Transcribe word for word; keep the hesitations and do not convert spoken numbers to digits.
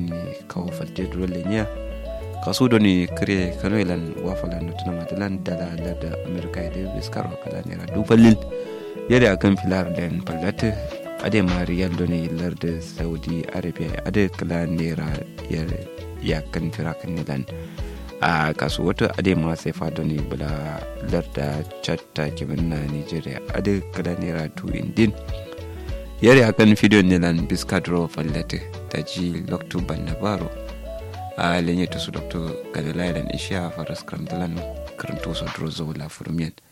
doni kawo falte dole ne kaso doni kire kanoilan wafalan nutuna madalan dala da amerika da biskaro kala ne ra dufallin yadda akan filar da fallate ade mariyal doni larda saudi arabia ade kala ne ra ya kan fira kan nilan a kaso wata ade ma sai fa doni bula larda chatta kimanna nigeria ade kala ne ra tu indin yare akan video nilan biskadro fallate taji loktu bannabaro a lenye to su doctor kadalailan isha faras kramdalan karanto so drozo la furmien